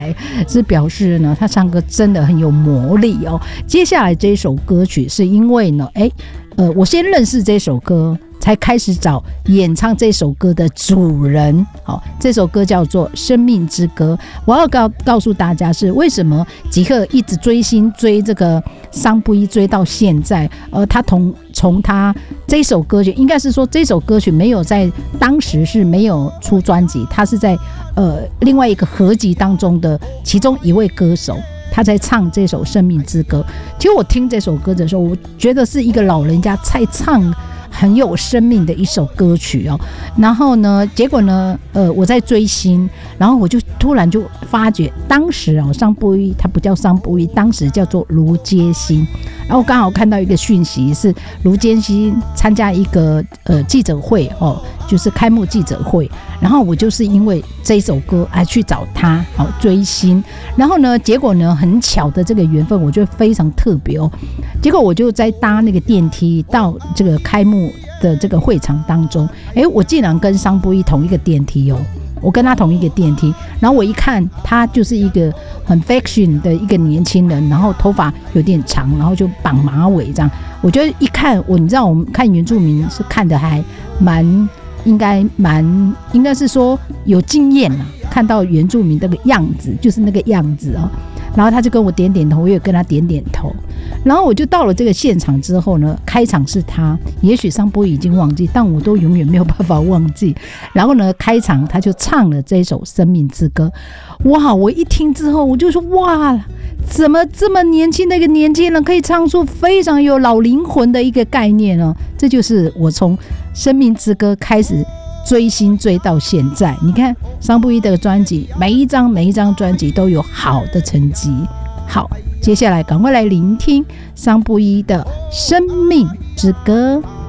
是表示呢他唱歌真的很有魔力哦。接下来这首歌曲是因为呢我先认识这首歌，才开始找演唱这首歌的主人。好，这首歌叫做《生命之歌》。我要告诉大家是为什么吉克一直追星追这个桑布伊追到现在。他从他这首歌曲，应该是说这首歌曲没有在当时是没有出专辑，他是在另外一个合集当中的其中一位歌手。他在唱这首《生命之歌》，其实我听这首歌的时候，我觉得是一个老人家在唱很有生命的一首歌曲哦。然后呢，结果呢，我在追星，然后我就突然就发觉，当时哦，桑布伊他不叫桑布伊，当时叫做卢杰星。然后刚好看到一个讯息，是卢杰星参加一个记者会哦，就是开幕记者会。然后我就是因为这首歌而去找他，好追星。然后呢，结果呢，很巧的这个缘分，我觉得非常特别哦。结果我就在搭那个电梯到这个开幕的这个会场当中，我竟然跟桑布伊同一个电梯哦。我跟他同一个电梯，然后我一看，他就是一个很 fashion 的一个年轻人，然后头发有点长，然后就绑马尾这样。我觉得一看，你知道我们看原住民是看的还应该是说有经验啦，看到原住民那个样子，就是那个样子哦。然后他就跟我点点头，我也跟他点点头。然后我就到了这个现场之后呢，开场是他，也许桑波已经忘记，但我都永远没有办法忘记。然后呢，开场他就唱了这首《生命之歌》。哇！我一听之后，我就说哇，怎么这么年轻的一个年轻人可以唱出非常有老灵魂的一个概念呢？这就是我从《生命之歌》开始追星追到现在。你看桑布伊的专辑，每一张专辑都有好的成绩。好，接下来赶快来聆听桑布伊的《生命之歌》。